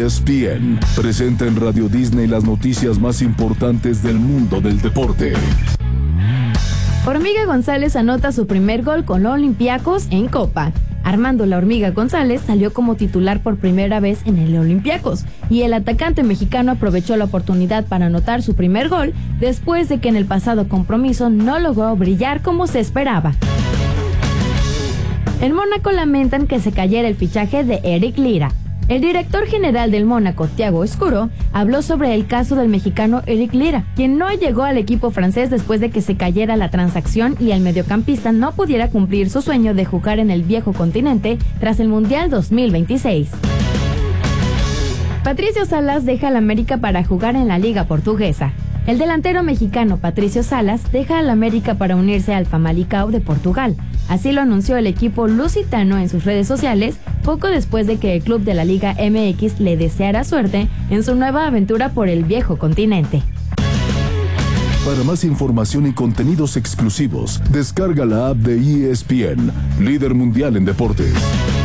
ESPN presenta en Radio Disney las noticias más importantes del mundo del deporte. Hormiga González anota su primer gol con Olympiacos en Copa. Armando La Hormiga González salió como titular por primera vez en el Olympiacos y el atacante mexicano aprovechó la oportunidad para anotar su primer gol después de que en el pasado compromiso no logró brillar como se esperaba. En Mónaco lamentan que se cayera el fichaje de Eric Lira. El director general del Mónaco, Thiago Escuro, habló sobre el caso del mexicano Eric Lira, quien no llegó al equipo francés después de que se cayera la transacción y el mediocampista no pudiera cumplir su sueño de jugar en el viejo continente tras el Mundial 2026. Patricio Salas deja al América para jugar en la Liga Portuguesa. El delantero mexicano Patricio Salas deja al América para unirse al Famalicão de Portugal. Así lo anunció el equipo lusitano en sus redes sociales, poco después de que el club de la Liga MX le deseara suerte en su nueva aventura por el viejo continente. Para más información y contenidos exclusivos, descarga la app de ESPN, líder mundial en deportes.